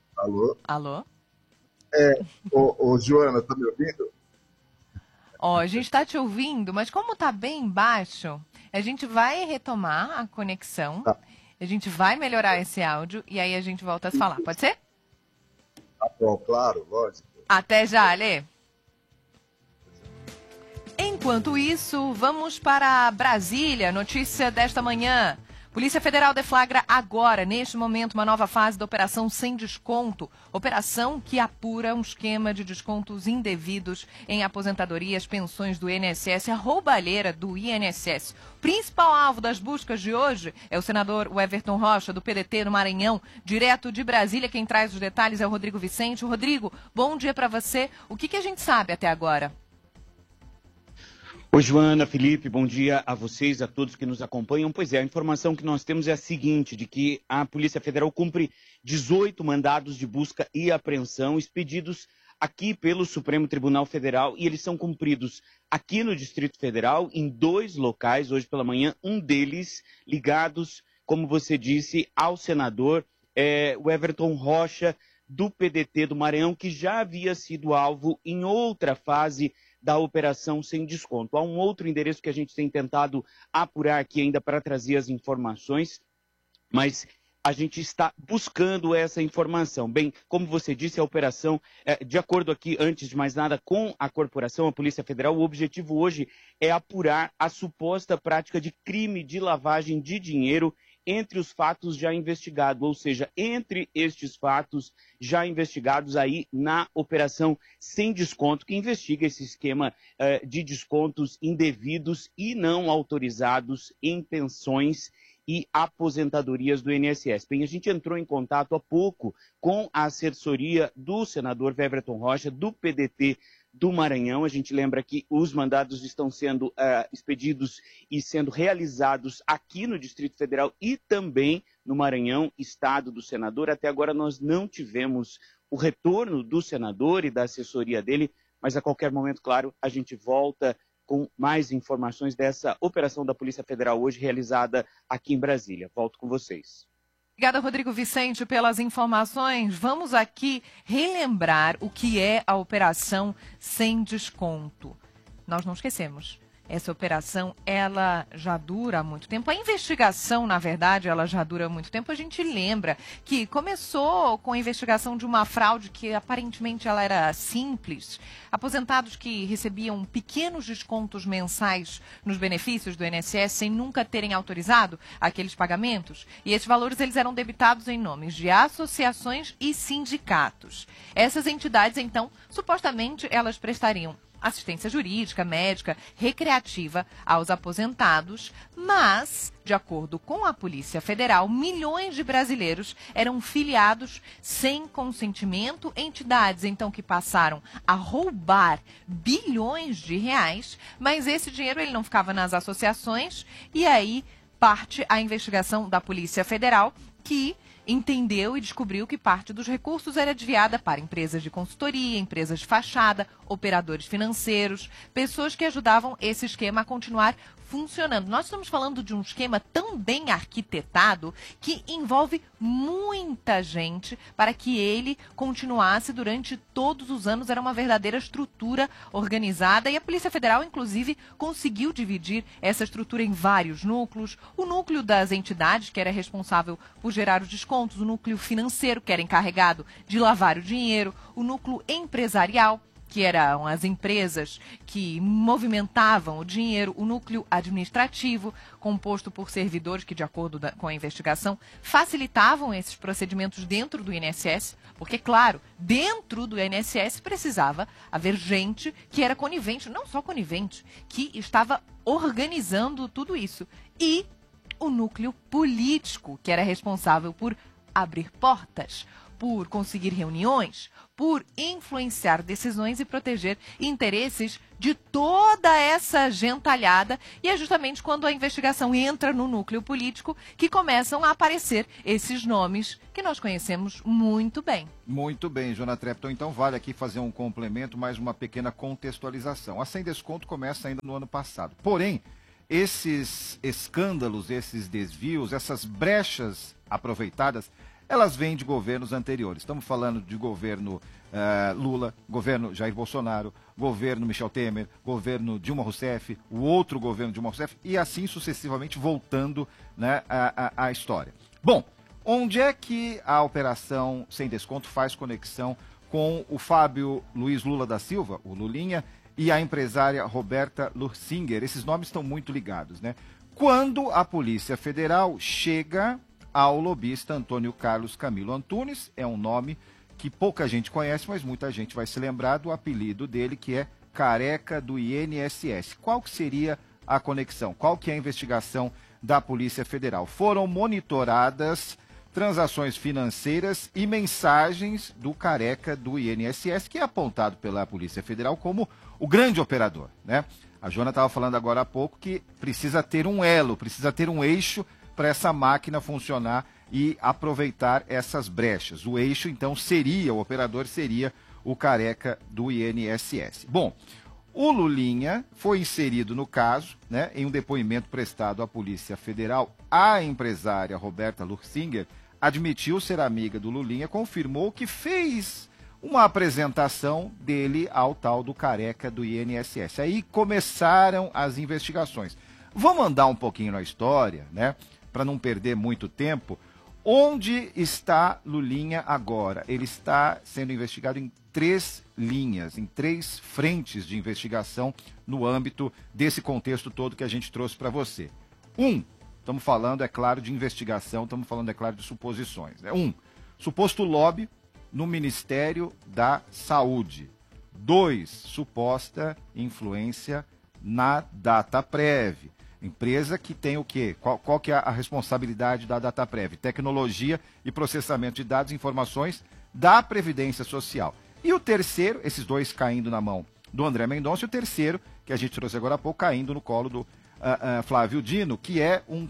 Ô, Joana, tá me ouvindo? Ó, a gente tá te ouvindo, mas como tá bem baixo, a gente vai retomar a conexão, a gente vai melhorar esse áudio e aí a gente volta a se falar. Pode ser? Tá bom, claro, lógico. Até já, Ale. Enquanto isso, vamos para Brasília. Notícia desta manhã. Polícia Federal deflagra agora, neste momento, uma nova fase da Operação Sem Desconto. Operação que apura um esquema de descontos indevidos em aposentadorias, pensões do INSS, a roubalheira do INSS. O principal alvo das buscas de hoje é o senador Everton Rocha, do PDT no Maranhão, direto de Brasília. Quem traz os detalhes é o Rodrigo Vicente. Rodrigo, bom dia para você. O que a gente sabe até agora? Oi, Joana, Felipe, bom dia a vocês, a todos que nos acompanham. Pois é, a informação que nós temos é a seguinte, de que a Polícia Federal cumpre 18 mandados de busca e apreensão expedidos aqui pelo Supremo Tribunal Federal e eles são cumpridos aqui no Distrito Federal, em 2 locais, hoje pela manhã, um deles ligados, como você disse, ao senador o Everton Rocha, do PDT do Maranhão, que já havia sido alvo em outra fase da Operação Sem Desconto. Há um outro endereço que a gente tem tentado apurar aqui ainda para trazer as informações, mas a gente está buscando essa informação. Bem, como você disse, a operação, de acordo aqui, antes de mais nada, com a corporação, a Polícia Federal, o objetivo hoje é apurar a suposta prática de crime de lavagem de dinheiro entre os fatos já investigados, ou seja, entre estes fatos já investigados aí na Operação Sem Desconto, que investiga esse esquema de descontos indevidos e não autorizados em pensões e aposentadorias do INSS. Bem, a gente entrou em contato há pouco com a assessoria do senador Everton Rocha, do PDT do Maranhão. A gente lembra que os mandados estão sendo expedidos e sendo realizados aqui no Distrito Federal e também no Maranhão, estado do senador. Até agora nós não tivemos o retorno do senador e da assessoria dele, mas a qualquer momento, claro, a gente volta com mais informações dessa operação da Polícia Federal hoje realizada aqui em Brasília. Volto com vocês. Obrigada, Rodrigo Vicente, pelas informações. Vamos aqui relembrar o que é a Operação Sem Desconto. Nós não esquecemos. Essa operação, ela já dura há muito tempo. A investigação, na verdade, ela já dura há muito tempo. A gente lembra que começou com a investigação de uma fraude que aparentemente ela era simples. Aposentados que recebiam pequenos descontos mensais nos benefícios do INSS sem nunca terem autorizado aqueles pagamentos. E esses valores eles eram debitados em nomes de associações e sindicatos. Essas entidades, então, supostamente elas prestariam assistência jurídica, médica, recreativa aos aposentados, mas, de acordo com a Polícia Federal, milhões de brasileiros eram filiados sem consentimento, entidades então que passaram a roubar bilhões de reais, mas esse dinheiro ele não ficava nas associações e aí parte a investigação da Polícia Federal que entendeu e descobriu que parte dos recursos era desviada para empresas de consultoria, empresas de fachada, operadores financeiros, pessoas que ajudavam esse esquema a continuar funcionando. Nós estamos falando de um esquema tão bem arquitetado que envolve muita gente para que ele continuasse durante todos os anos. Era uma verdadeira estrutura organizada e a Polícia Federal, inclusive, conseguiu dividir essa estrutura em vários núcleos. O núcleo das entidades, que era responsável por gerar os descontos, o núcleo financeiro, que era encarregado de lavar o dinheiro, o núcleo empresarial, que eram as empresas que movimentavam o dinheiro, o núcleo administrativo, composto por servidores que, de acordo com a investigação, facilitavam esses procedimentos dentro do INSS, porque, claro, dentro do INSS precisava haver gente que era conivente, não só conivente, que estava organizando tudo isso. E o núcleo político, que era responsável por abrir portas, por conseguir reuniões, por influenciar decisões e proteger interesses de toda essa gentalhada. E é justamente quando a investigação entra no núcleo político que começam a aparecer esses nomes que nós conhecemos muito bem. Muito bem, Joana Trepton. Então vale aqui fazer um complemento, mais uma pequena contextualização. A Sem Desconto começa ainda no ano passado. Porém, esses escândalos, esses desvios, essas brechas aproveitadas, elas vêm de governos anteriores. Estamos falando de governo Lula, governo Jair Bolsonaro, governo Michel Temer, governo Dilma Rousseff, o outro governo Dilma Rousseff, e assim sucessivamente voltando, né, a história. Bom, onde é que a operação Sem Desconto faz conexão com o Fábio Luiz Lula da Silva, o Lulinha, e a empresária Roberta Lursinger? Esses nomes estão muito ligados, né? Quando a Polícia Federal chega ao lobista Antônio Carlos Camilo Antunes, é um nome que pouca gente conhece, mas muita gente vai se lembrar do apelido dele, que é Careca do INSS. Qual que seria a conexão? Qual que é a investigação da Polícia Federal? Foram monitoradas transações financeiras e mensagens do Careca do INSS, que é apontado pela Polícia Federal como o grande operador, né? A Joana estava falando agora há pouco que precisa ter um elo, precisa ter um eixo para essa máquina funcionar e aproveitar essas brechas. O eixo, então, seria, o operador seria o Careca do INSS. Bom, o Lulinha foi inserido no caso, né, em um depoimento prestado à Polícia Federal. A empresária Roberta Lursinger admitiu ser amiga do Lulinha, confirmou que fez uma apresentação dele ao tal do Careca do INSS. Aí começaram as investigações. Vamos andar um pouquinho na história, né, para não perder muito tempo. Onde está Lulinha agora? Ele está sendo investigado em 3 linhas, em 3 frentes de investigação no âmbito desse contexto todo que a gente trouxe para você. Estamos falando, é claro, de investigação, estamos falando, é claro, de suposições. 1, suposto lobby no Ministério da Saúde. 2, suposta influência na Dataprev. Empresa que tem o quê? Qual que é a responsabilidade da Dataprev? Tecnologia e processamento de dados e informações da Previdência Social. E o terceiro, esses 2 caindo na mão do André Mendonça, e o terceiro, que a gente trouxe agora há pouco, caindo no colo do Flávio Dino, que é um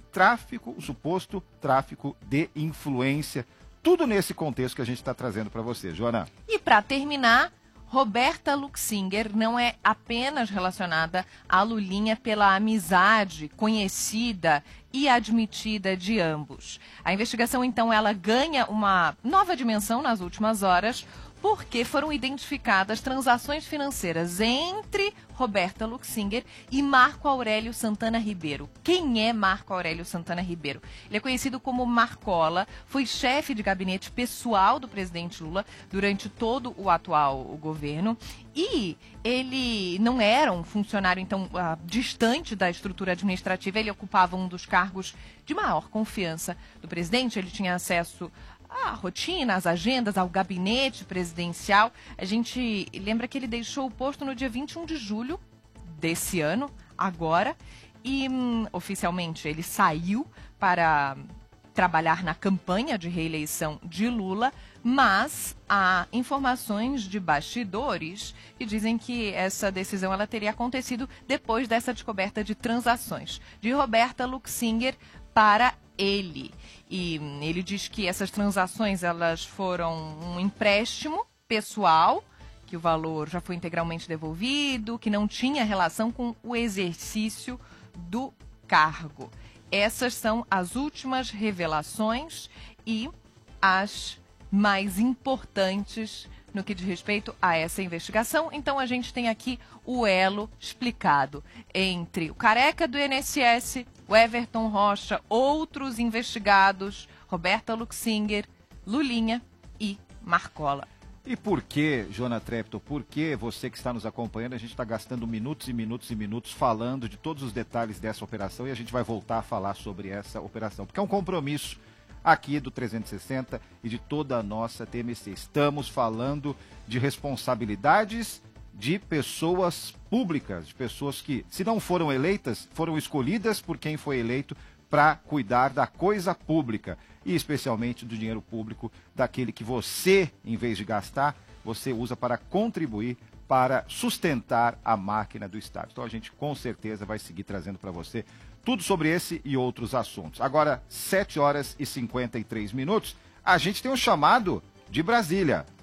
suposto tráfico de influência. Tudo nesse contexto que a gente está trazendo para você, Joana. E para terminar, Roberta Lursinger não é apenas relacionada a Lulinha pela amizade conhecida e admitida de ambos. A investigação, então, ela ganha uma nova dimensão nas últimas horas, porque foram identificadas transações financeiras entre Roberta Lursinger e Marco Aurélio Santana Ribeiro. Quem é Marco Aurélio Santana Ribeiro? Ele é conhecido como Marcola, foi chefe de gabinete pessoal do presidente Lula durante todo o atual governo e ele não era um funcionário, então, distante da estrutura administrativa. Ele ocupava um dos cargos de maior confiança do presidente, ele tinha acesso à rotina, às agendas, ao gabinete presidencial. A gente lembra que ele deixou o posto no dia 21 de julho desse ano, agora, e oficialmente ele saiu para trabalhar na campanha de reeleição de Lula, mas há informações de bastidores que dizem que essa decisão ela teria acontecido depois dessa descoberta de transações de Roberta Lursinger para ele. E ele diz que essas transações elas foram um empréstimo pessoal, que o valor já foi integralmente devolvido, que não tinha relação com o exercício do cargo. Essas são as últimas revelações e as mais importantes no que diz respeito a essa investigação. Então a gente tem aqui o elo explicado entre o careca do INSS, o Everton Rocha, outros investigados, Roberta Luxinger, Lulinha e Marcola. E por que, Joana Trepton, por que você que está nos acompanhando, a gente está gastando minutos e minutos e minutos falando de todos os detalhes dessa operação e a gente vai voltar a falar sobre essa operação, porque é um compromisso aqui do 360 e de toda a nossa TMC. Estamos falando de responsabilidades de pessoas públicas, de pessoas que, se não foram eleitas, foram escolhidas por quem foi eleito para cuidar da coisa pública e especialmente do dinheiro público, daquele que você, em vez de gastar, você usa para contribuir, para sustentar a máquina do Estado. Então a gente com certeza vai seguir trazendo para você tudo sobre esse e outros assuntos. Agora, 7 horas e 53 minutos, a gente tem um chamado de Brasília.